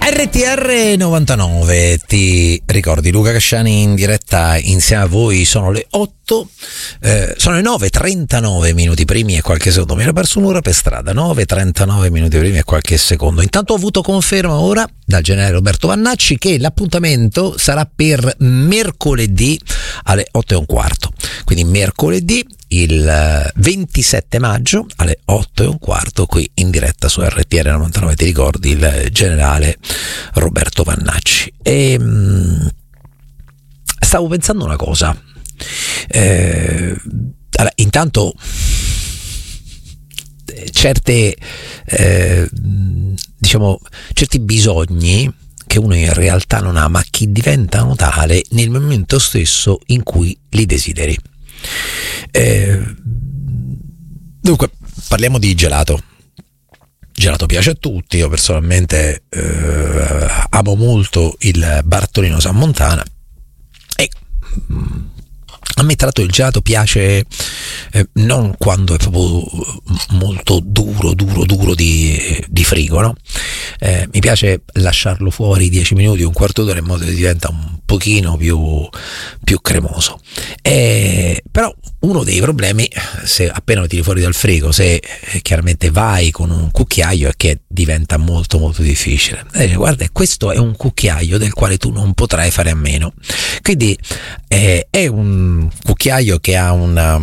RTR 99, ti ricordi Luca Casciani in diretta insieme a voi, sono le 8, sono le 9:39 minuti primi e qualche secondo, mi ero perso un'ora per strada, 9:39 minuti primi e qualche secondo. Intanto ho avuto conferma ora dal generale Roberto Vannacci che l'appuntamento sarà per mercoledì alle 8:15, quindi mercoledì il 27 maggio alle 8:15 qui in diretta su RTR 99, ti ricordi il generale Roberto Vannacci. E stavo pensando una cosa, allora, intanto certe certi bisogni che uno in realtà non ha, ma che diventano tale nel momento stesso in cui li desideri. Dunque parliamo di gelato. Gelato piace a tutti, io personalmente amo molto il Bartolino San Montana e a me tra l'altro il gelato piace non quando è proprio molto duro di frigo, no? Mi piace lasciarlo fuori 10 minuti, un quarto d'ora in modo che diventa un pochino più cremoso. Però uno dei problemi, se appena lo tiri fuori dal frigo, se chiaramente vai con un cucchiaio, è che diventa molto difficile. Guarda, questo è un cucchiaio del quale tu non potrai fare a meno, quindi è un cucchiaio che ha una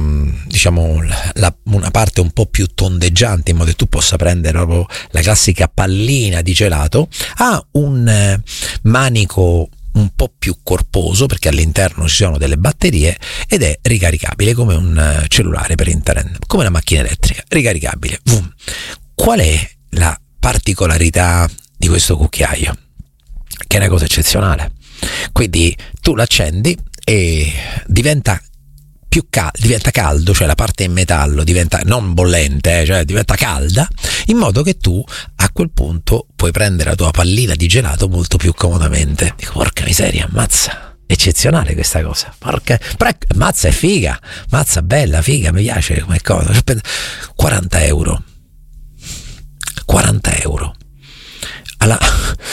parte un po' più tondeggiante in modo che tu possa prendere proprio la classica pallina di gelato, ha un manico un po' più corposo perché all'interno ci sono delle batterie ed è ricaricabile come un cellulare per internet, come una macchina elettrica, ricaricabile. Qual è la particolarità di questo cucchiaio? Che è una cosa eccezionale. Quindi tu l'accendi e diventa caldo, cioè la parte in metallo diventa non bollente, cioè diventa calda, in modo che tu a quel punto puoi prendere la tua pallina di gelato molto più comodamente. Dico, porca miseria, ammazza, eccezionale questa cosa, mazza è figa, mazza bella, figa, mi piace come cosa. 40 euro alla